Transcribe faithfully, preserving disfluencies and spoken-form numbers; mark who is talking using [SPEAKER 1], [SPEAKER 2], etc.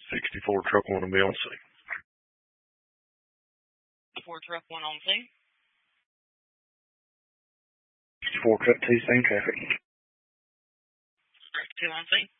[SPEAKER 1] sixty-four truck one will be on scene.
[SPEAKER 2] Four truck one on scene.
[SPEAKER 1] Four truck two, same traffic.
[SPEAKER 2] Two on scene.